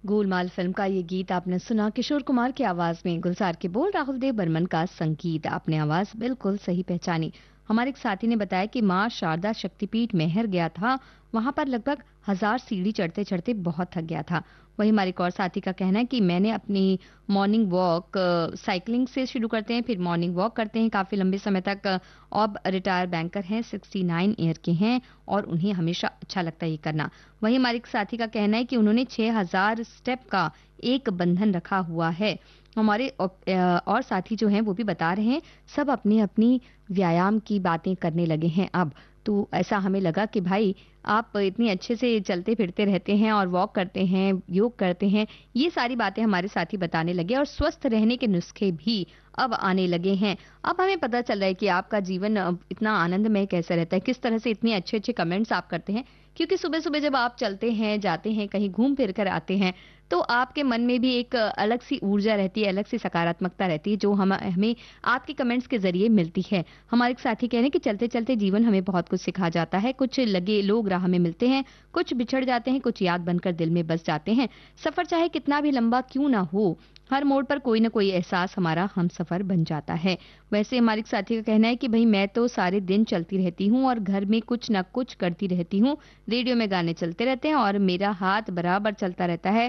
Golmaal film का ये गीत आपने सुना किशोर कुमार की आवाज में, गुलजार के बोल, राहुल देव बर्मन का संगीत। आपने आवाज बिल्कुल सही पहचानी। हमारे एक साथी ने बताया कि मां शारदा शक्तिपीठ मेहर गया था, वहां पर लगभग 1000 सीढ़ी चढ़ते चढ़ते बहुत थक गया था। वही हमारे एक और साथी का कहना है कि मैंने अपनी मॉर्निंग वॉक साइकिलिंग से शुरू करते हैं, फिर मॉर्निंग वॉक करते हैं काफी लंबे समय तक। अब रिटायर बैंकर हैं, 69 ईयर के हैं और उन्हें हमेशा अच्छा लगता है ये करना। वहीं हमारे एक साथी का कहना है कि उन्होंने 6000 स्टेप का एक बंधन रखा हुआ है। हमारे और साथी जो हैं वो भी बता रहे हैं सब अपनी अपनी व्यायाम की बातें करने लगे हैं अब। तो ऐसा हमें लगा कि भाई आप इतनी अच्छे से चलते फिरते रहते हैं और वॉक करते हैं, योग करते हैं, ये सारी बातें हमारे साथी बताने लगे और स्वस्थ रहने के नुस्खे भी अब आने लगे हैं। अब हमें पता चल रहा है कि आपका जीवन अब इतना आनंदमय कैसे रहता है, किस तरह से इतने अच्छे अच्छे कमेंट्स आप करते हैं। क्योंकि सुबह सुबह जब आप चलते हैं, जाते हैं, कहीं घूम फिर कर आते हैं, तो आपके मन में भी एक अलग सी ऊर्जा रहती है, अलग सी सकारात्मकता रहती है, जो हमें आपके कमेंट्स के जरिए मिलती है। हमारे एक साथी कह रहे हैं कि चलते चलते जीवन हमें बहुत कुछ सिखा जाता है। कुछ लगे लोग राह में मिलते हैं, कुछ बिछड़ जाते हैं, कुछ याद बनकर दिल में बस जाते हैं। सफर चाहे कितना भी लंबा क्यों ना हो, हर मोड़ पर कोई ना कोई एहसास हमारा हम सफर बन जाता है। वैसे हमारे एक साथी का कहना है कि भाई मैं तो सारे दिन चलती रहती हूँ और घर में कुछ ना कुछ करती रहती हूँ, रेडियो में गाने चलते रहते हैं और मेरा हाथ बराबर चलता रहता है।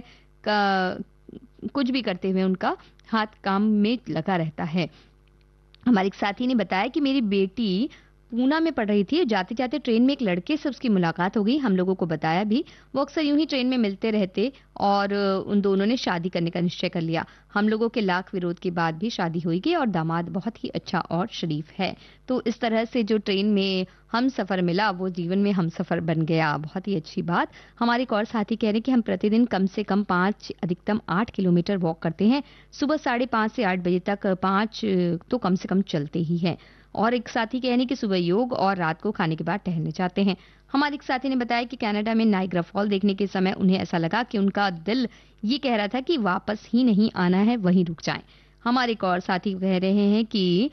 कुछ भी करते हुए उनका हाथ काम में लगा रहता है। हमारे एक साथी ने बताया कि मेरी बेटी पूना में पढ़ रही थी, जाते जाते ट्रेन में एक लड़के से उसकी मुलाकात हो गई। हम लोगों को बताया भी, वो अक्सर यूं ही ट्रेन में मिलते रहते और उन दोनों ने शादी करने का निश्चय कर लिया। हम लोगों के लाख विरोध के बाद भी शादी हुई और दामाद बहुत ही अच्छा और शरीफ है। तो इस तरह से जो ट्रेन में हम सफर मिला वो जीवन में हम सफर बन गया। बहुत ही अच्छी बात। हमारे एक और साथी कह रहे हैं कि हम प्रतिदिन कम से कम 5 अधिकतम 8 किलोमीटर वॉक करते हैं। सुबह 5:30 से 8 बजे तक 5 तो कम से कम चलते ही हैं। और एक साथी कह रहे हैं कि सुबह योग और रात को खाने के बाद टहलने जाते हैं। हमारे एक साथी ने बताया कि कनाडा में नाइग्रा फॉल देखने के समय उन्हें ऐसा लगा कि उनका दिल ये कह रहा था कि वापस ही नहीं आना है, वहीं रुक जाएं। हमारे एक और साथी कह रहे हैं कि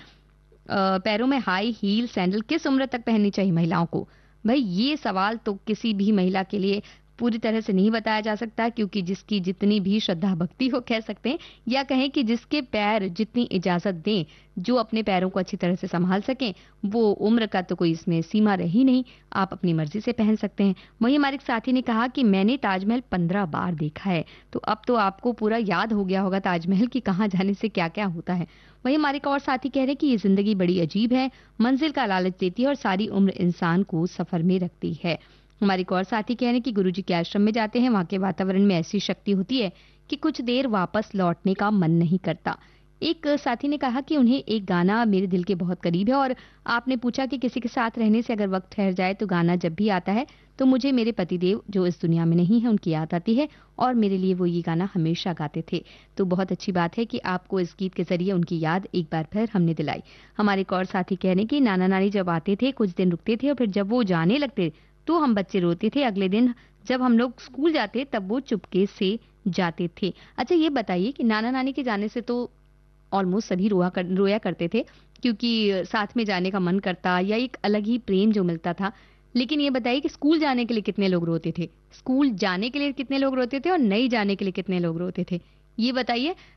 पैरों में हाई हील सैंडल किस उम्र तक पहननी चाहिए महिलाओं को। भाई ये सवाल तो किसी भी महिला के लिए पूरी तरह से नहीं बताया जा सकता, क्योंकि जिसकी जितनी भी श्रद्धा भक्ति हो कह सकते हैं, या कहें कि जिसके पैर जितनी इजाजत दें, जो अपने पैरों को अच्छी तरह से संभाल सकें, वो उम्र का तो कोई इसमें सीमा रही नहीं, आप अपनी मर्जी से पहन सकते हैं। वहीं हमारे एक साथी ने कहा कि मैंने ताजमहल 15 बार देखा है। तो अब तो आपको पूरा याद हो गया होगा ताजमहल की कहाँ जाने से क्या क्या होता है। वहीं हमारे एक और साथी कह रहे हैं कि ये जिंदगी बड़ी अजीब है, मंजिल का लालच देती है और सारी उम्र इंसान को सफर में रखती है। हमारे एक और साथी कह रहे हैं कि गुरुजी के आश्रम में जाते हैं, वहां के वातावरण में ऐसी शक्ति होती है कि कुछ देर वापस लौटने का मन नहीं करता। एक साथी ने कहा कि उन्हें एक गाना मेरे दिल के बहुत करीब है और आपने पूछा कि किसी के साथ रहने से अगर वक्त ठहर जाए तो गाना जब भी आता है तो मुझे मेरे पतिदेव जो इस दुनिया में नहीं है उनकी याद आती है और मेरे लिए वो ये गाना हमेशा गाते थे। तो बहुत अच्छी बात है कि आपको इस गीत के जरिए उनकी याद एक बार फिर हमने दिलाई। हमारे एक और साथी कह रहे हैं कि नाना नानी जब आते थे कुछ दिन रुकते थे और फिर जब वो जाने लगते तो हम बच्चे रोते थे। अगले दिन जब हम लोग स्कूल जाते तब वो चुपके से जाते थे। अच्छा ये बताइए कि नाना नानी के जाने से तो ऑलमोस्ट सभी रोया करते थे, क्योंकि साथ में जाने का मन करता या एक अलग ही प्रेम जो मिलता था। लेकिन ये बताइए कि स्कूल जाने के लिए कितने लोग रोते थे, स्कूल जाने के लिए कितने लोग रोते थे और नहीं जाने के लिए कितने लोग रोते थे, ये बताइए।